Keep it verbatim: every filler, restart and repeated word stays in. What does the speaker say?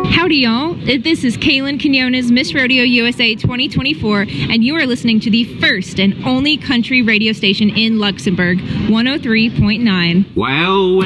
Howdy, y'all. This is Kaylin Quinones, Miss Rodeo U S A twenty twenty-four, and you are listening to the first and only country radio station in Luxembourg, one oh three point nine. Wow.